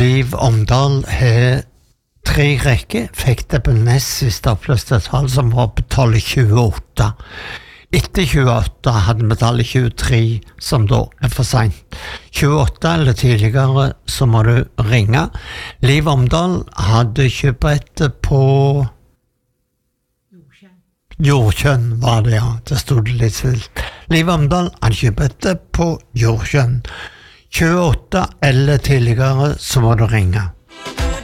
Liv Omdal har 3 rekker, fikk det på nest siste oppløste tall som var på tallet 28. Etter 28 hadde vi tallet 23, som da for sent. 28 eller tidligere, så må du ringe. Liv Omdal hadde kjøprettet på Jordkjønn var det, ja. Det stod litt svilt. Liv Omdal hadde kjøprettet på Jordkjønn. 28 eller tidligere, så må du ringe.